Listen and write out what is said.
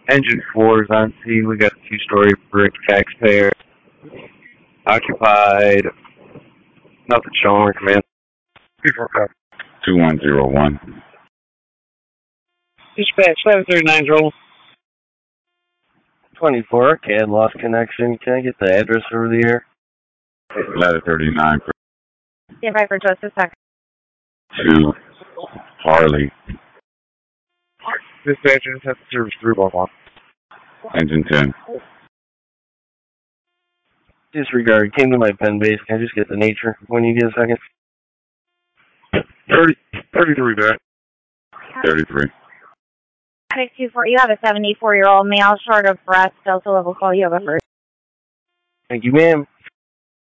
Engine 4 is on scene. We got a two-story brick taxpayer. Occupied. Nothing showing, command. 2101. Dispatch 739's roll. 24, CAD lost connection. Can I get the address over the air? Ladder 39. Stand by for just a second. 2 Harley. Dispatch just has to service 311. Engine 10. Disregard. Came to my pen base. Can I just get the nature when you get a second? 33 back. 33. 624, you have a 74-year-old male short of breath, still, so we'll call you over first. Thank you, ma'am.